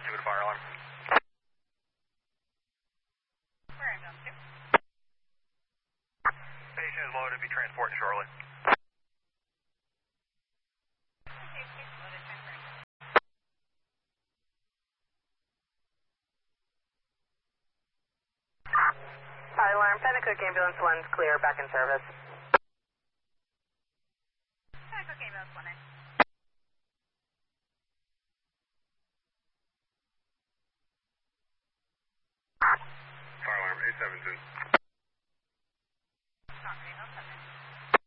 2 with a fire alarm. Where ambulance 2? Patient is loaded to be transported shortly. Okay, case loaded, transferring. Fire alarm, Pennacook ambulance 1's clear, back in service. Pennacook ambulance 1 in. Fire alarm, 872.